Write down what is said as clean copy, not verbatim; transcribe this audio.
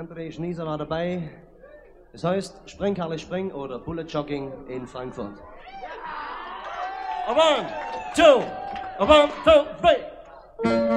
André Schnieser war dabei. Es heißt Spring, Karle, Spring oder Bullet Jogging in Frankfurt. A 1, 2, 3.